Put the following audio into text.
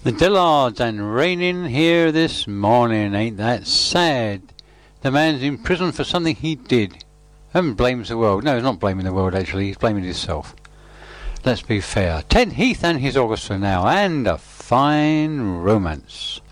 The Dillards and raining here this morning. Ain't that sad? The man's in prison for something he did. And blames the world. No, he's not blaming the world actually, he's blaming himself. Let's be fair. Ted Heath and his orchestra now, and a fine romance.